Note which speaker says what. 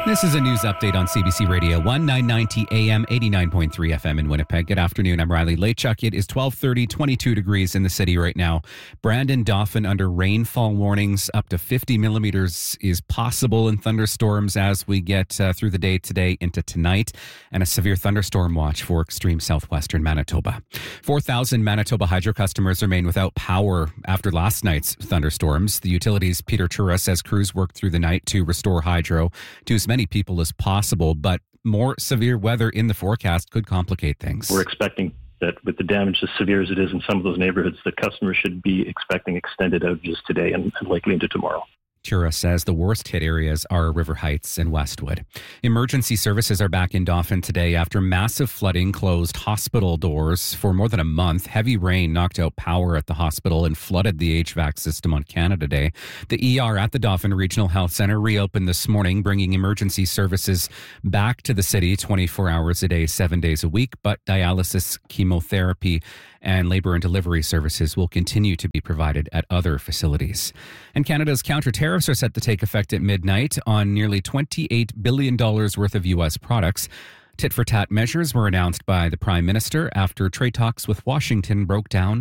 Speaker 1: This is a news update on CBC Radio 990 AM, 89.3 FM in Winnipeg. Good afternoon. I'm Riley Lachuk. It is 12:30, 22 degrees in the city right now. Brandon Dauphin under rainfall warnings. Up to 50 millimeters is possible in thunderstorms as we get through the day today into tonight, and a severe thunderstorm watch for extreme southwestern Manitoba. 4,000 Manitoba Hydro customers remain without power after last night's thunderstorms. The utility's Peter Chura says crews worked through the night to restore hydro to as many people as possible, but more severe weather in the forecast could complicate things.
Speaker 2: We're expecting that with the damage as severe as it is in some of those neighborhoods, that customers should be expecting extended outages today and likely into tomorrow.
Speaker 1: Chura says the worst hit areas are River Heights and Westwood. Emergency services are back in Dauphin today after massive flooding closed hospital doors for more than a month. Heavy rain knocked out power at the hospital and flooded the HVAC system on Canada Day. The ER at the Dauphin Regional Health Centre reopened this morning, bringing emergency services back to the city 24 hours a day, 7 days a week, but dialysis, chemotherapy, and labour and delivery services will continue to be provided at other facilities. And Canada's counter-tariffs are set to take effect at midnight on nearly $28 billion worth of U.S. products. Tit-for-tat measures were announced by the Prime Minister after trade talks with Washington broke down